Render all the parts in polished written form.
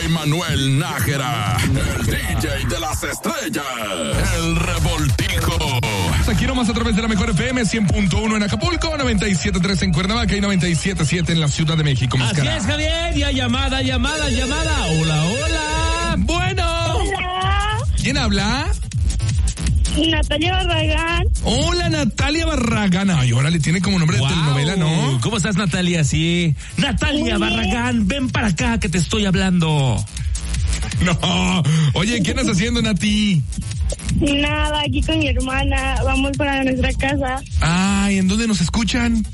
Manuel Nájera, el DJ de las estrellas, el Revoltijo. Aquí nomás a través de la mejor FM, 100.1 en Acapulco, 97.3 en Cuernavaca y 97.7 en la Ciudad de México. Así es, Javier, ya llamada. Hola. Bueno. Hola. ¿Quién habla? Natalia Barragán. Hola, Natalia Barragán. Ay, órale, tiene como nombre de telenovela, ¿no? ¿Cómo estás, Natalia? Sí. Natalia Barragán, ven para acá que te estoy hablando. No. Oye, ¿qué andas haciendo, Nati? Nada, aquí con mi hermana. Vamos para nuestra casa. Ay, ¿en dónde nos escuchan?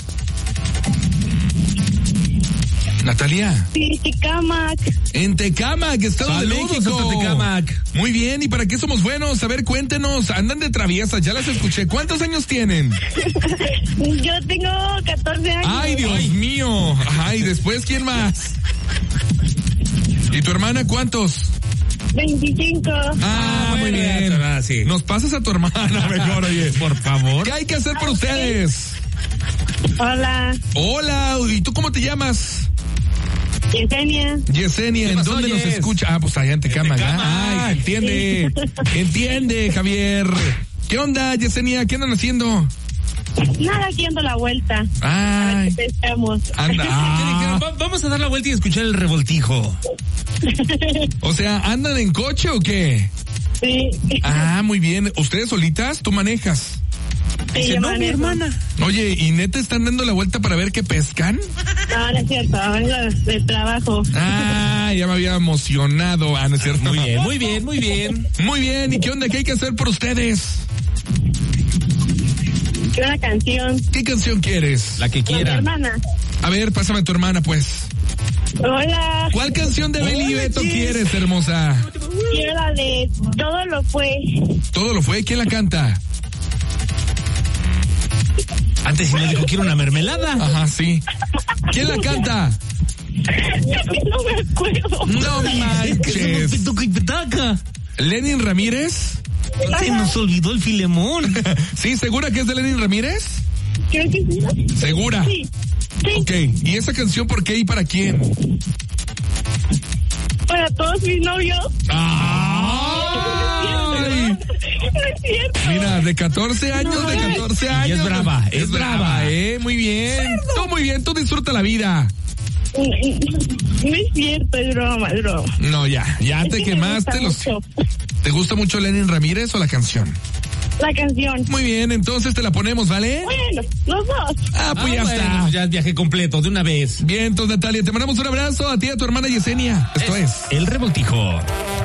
Natalia. Sí, Tecámac. En Tecámac, Estado de Saludos México. hasta Tecámac. Muy bien, ¿y para qué somos buenos? A ver, cuéntenos, andan de traviesas, ya las escuché. ¿Cuántos años tienen? Yo tengo 14 años. Ay, Dios mío. Ay, después, ¿quién más? ¿Y tu hermana cuántos? 25. Ah, muy bien. Sí. Nos pasas a tu hermana mejor, oye. Por favor. ¿Qué hay que hacer por ustedes? Hola, Hola, ¿y tú cómo te llamas? Yesenia. Yesenia, ¿Qué ¿en pasó, dónde nos Yes? escucha? Ah, pues allá en Tecámac. Tecámac. Ay, entiende, Javier. ¿Qué onda, Yesenia? ¿Qué andan haciendo? Nada, aquí ando la vuelta. Ay, Estamos. anda. ¿Qué dijeron? Vamos a dar la vuelta y escuchar el Revoltijo. O sea, ¿andan en coche o qué? Sí. Ah, muy bien. ¿Ustedes solitas? ¿Tú manejas? Sí, Dice, yo no, mi manejo. hermana. Oye, ¿y neta están dando la vuelta para ver qué pescan? No, no es cierto, vengo de trabajo. Ah, ya me había emocionado. Ah, no es cierto. Muy bien. Muy bien, ¿y qué onda? ¿Qué hay que hacer por ustedes? Quiero una canción. ¿Qué canción quieres? La que Con mi quiera. hermana. A ver, pásame a tu hermana, pues. Hola. ¿Cuál canción de Beli y Hola, Beto Jess. quieres, hermosa? Quiero la de Todo lo fue. Todo lo fue. ¿Quién la canta? Antes sí nos dijo que era una mermelada. Ajá, sí. ¿Quién la canta? No me acuerdo. No manches. Pituca y petaca. ¿Lenin Ramírez? Se nos olvidó el filemón. ¿Sí? ¿Segura que es de Lenin Ramírez? Creo que sí, ¿no? ¿Segura? Sí. Sí, Ok. ¿Y esa canción por qué y para quién? para todos mis novios. ¡Ay! No es cierto. Mira, de 14 años, No, de 14 años. Y es brava, Es brava, muy bien. Tú muy bien, tú disfruta la vida. No es cierto, es broma, es broma. No, ya te Sí, me quemaste gusta los... mucho ¿Te gusta mucho Lenin Ramírez o la canción? la canción. Muy bien, entonces te la ponemos, ¿vale? Bueno, los dos. Ah, pues ya está. Ya es viaje completo, de una vez. Bien, entonces Natalia, te mandamos un abrazo a ti y a tu hermana Yesenia. Esto es El Revoltijo.